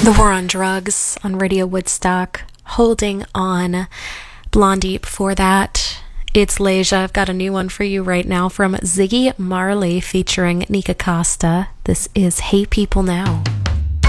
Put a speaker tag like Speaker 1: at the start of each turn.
Speaker 1: The War on Drugs on Radio Woodstock. Holding On. Blondie before that. It's Leisure. I've got a new one for you right now from Ziggy Marley featuring Nika Costa. This is Hey People Now.